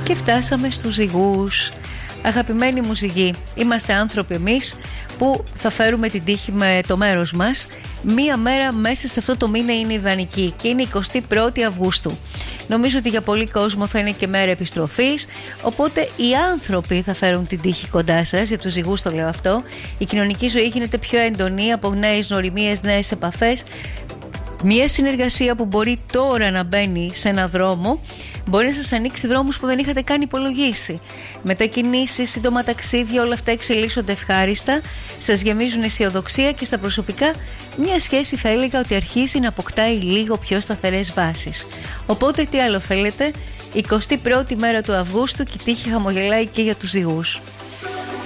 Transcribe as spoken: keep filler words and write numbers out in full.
Και φτάσαμε στους ζυγούς. Αγαπημένη μου ζυγή, είμαστε άνθρωποι εμείς που θα φέρουμε την τύχη με το μέρος μας. Μία μέρα μέσα σε αυτό το μήνα είναι ιδανική και είναι εικοστή πρώτη Αυγούστου. Νομίζω ότι για πολλοί κόσμο θα είναι και μέρα επιστροφής, οπότε οι άνθρωποι θα φέρουν την τύχη κοντά σας. Για τους ζυγούς το λέω αυτό. Η κοινωνική ζωή γίνεται πιο έντονη από νέες γνωριμίες, νέες επαφές. Μια συνεργασία που μπορεί τώρα να μπαίνει σε ένα δρόμο μπορεί να σας ανοίξει δρόμους που δεν είχατε καν υπολογίσει. Μετακινήσεις, σύντομα ταξίδια, όλα αυτά εξελίσσονται ευχάριστα, σας γεμίζουν αισιοδοξία και στα προσωπικά μια σχέση θα έλεγα ότι αρχίζει να αποκτάει λίγο πιο σταθερές βάσεις. Οπότε τι άλλο θέλετε, εικοστή πρώτη μέρα του Αυγούστου και η τύχη χαμογελάει και για τους ζυγούς.